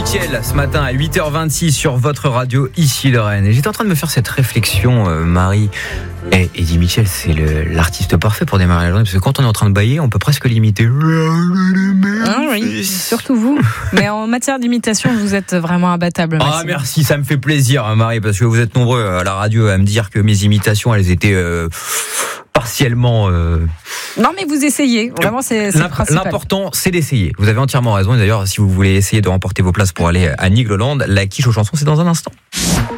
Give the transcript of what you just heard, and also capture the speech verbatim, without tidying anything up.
Mitchell ce matin à huit heures vingt-six sur votre radio ici Lorraine. Et j'étais en train de me faire cette réflexion, euh, Marie. Et Eddie Mitchell, c'est le, l'artiste parfait pour démarrer la journée, parce que quand on est en train de bailler, on peut presque l'imiter. Ah oui, surtout vous. Mais en matière d'imitation, vous êtes vraiment imbattable. Maxime. Ah merci, ça me fait plaisir, hein, Marie, parce que vous êtes nombreux à la radio à me dire que mes imitations, elles étaient euh, partiellement. Euh... Non, mais vous essayez. Vraiment, c'est, c'est le principal. L'important, c'est d'essayer. Vous avez entièrement raison. Et d'ailleurs, si vous voulez essayer de remporter vos places pour aller à Nigloland, la quiche aux chansons, c'est dans un instant.